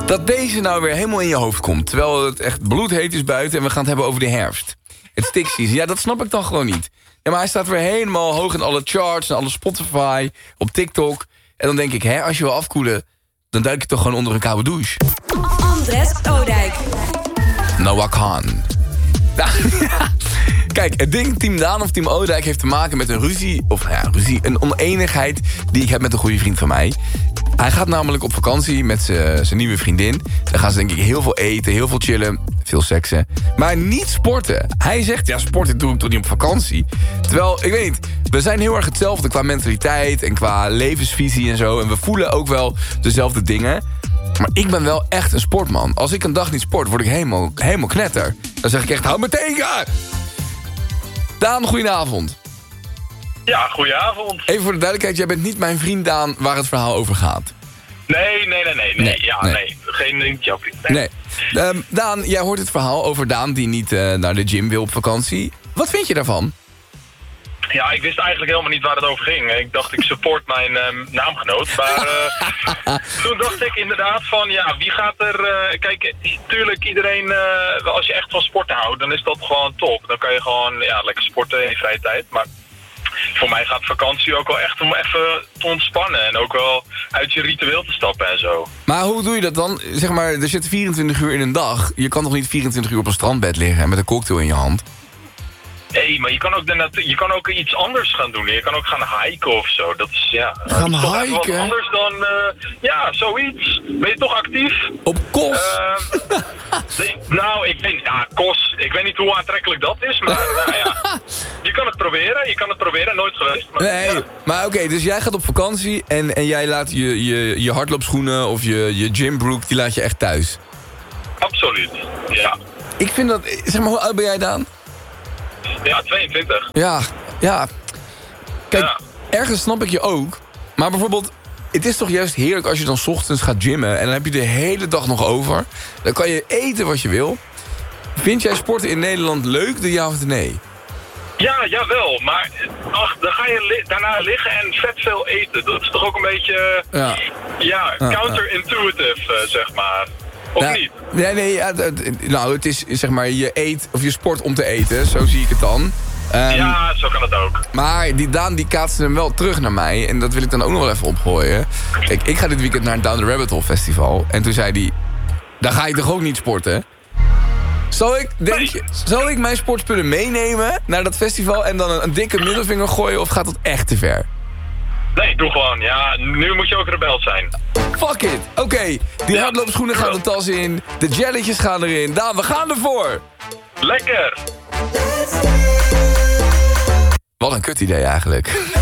dat deze nou weer helemaal in je hoofd komt. Terwijl het echt bloedheet is buiten en we gaan het hebben over de herfst. Het stickseason, ja, dat snap ik dan gewoon niet. Ja, maar hij staat weer helemaal hoog in alle charts en alle Spotify, op TikTok. En dan denk ik, als je wil afkoelen, dan duik je toch gewoon onder een koude douche. Andres Oudijk. Noah Khan. Kijk, het ding Team Daan of Team Oudijk heeft te maken met een ruzie. Of een oneenigheid die ik heb met een goede vriend van mij. Hij gaat namelijk op vakantie met zijn nieuwe vriendin. Dan gaan ze denk ik heel veel eten, heel veel chillen, veel seksen. Maar niet sporten. Hij zegt, ja, sporten doe ik toch niet op vakantie. Terwijl, ik weet niet, we zijn heel erg hetzelfde qua mentaliteit en qua levensvisie en zo. En we voelen ook wel dezelfde dingen. Maar ik ben wel echt een sportman. Als ik een dag niet sport, word ik helemaal knetter. Dan zeg ik echt, hou me tegen! Daan, goedenavond. Ja, goedenavond. Even voor de duidelijkheid, jij bent niet mijn vriend Daan waar het verhaal over gaat. Nee. Geen joke. Nee. Daan, jij hoort het verhaal over Daan die niet naar de gym wil op vakantie. Wat vind je daarvan? Ja, ik wist eigenlijk helemaal niet waar het over ging. Ik dacht, ik support mijn naamgenoot. Maar toen dacht ik inderdaad van, ja, wie gaat er... kijk, tuurlijk, iedereen... als je echt van sporten houdt, dan is dat gewoon top. Dan kan je gewoon lekker sporten in je vrije tijd. Maar voor mij gaat vakantie ook wel echt om even te ontspannen. En ook wel uit je ritueel te stappen en zo. Maar hoe doe je dat dan? Zeg maar, er zit 24 uur in een dag. Je kan toch niet 24 uur op een strandbed liggen met een cocktail in je hand? Nee, maar je kan ook iets anders gaan doen. Je kan ook gaan hiken of zo. Dat is, gaan dat is toch hiken? wat anders dan, zoiets. Ben je toch actief? Op Kos? Nou, ik weet niet hoe aantrekkelijk dat is, maar je kan het proberen. Nooit geweest. Maar, nee, maar oké, dus jij gaat op vakantie en jij laat je hardloopschoenen of je gymbroek, die laat je echt thuis? Absoluut, ja. Ik vind dat, zeg maar, hoe oud ben jij dan? Ja, 22. Ja. Kijk, ergens snap ik je ook. Maar bijvoorbeeld, het is toch juist heerlijk als je dan 's ochtends gaat gymmen en dan heb je de hele dag nog over. Dan kan je eten wat je wil. Vind jij sporten in Nederland leuk, de ja of de nee? Ja, jawel. Maar dan ga je daarna liggen en vet veel eten. Dat is toch ook een beetje, counterintuitive, zeg maar. Of niet? Nee, nou, het is zeg maar, je eet of je sport om te eten, zo zie ik het dan. Ja, zo kan het ook. Maar die Daan die kaatste hem wel terug naar mij en dat wil ik dan ook nog wel even opgooien. Kijk, ik ga dit weekend naar het Down the Rabbit Hole Festival en toen zei hij, daar ga je toch ook niet sporten? Zal ik mijn sportspullen meenemen naar dat festival en dan een dikke middelvinger gooien of gaat dat echt te ver? Nee, doe gewoon. Ja, nu moet je ook rebel zijn. Fuck it. Oké, die hardloopschoenen gaan de tas in. De jelletjes gaan erin. Daan, we gaan ervoor. Lekker. Wat een kut idee eigenlijk.